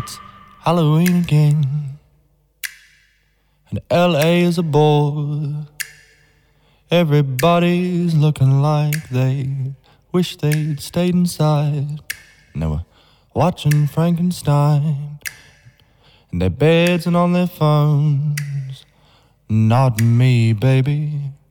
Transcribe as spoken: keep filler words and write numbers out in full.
it's Halloween again, and L A is a bore. Everybody's looking like they wish they'd stayed inside, and they were watching Frankenstein in their beds and on their phones. Not me, baby.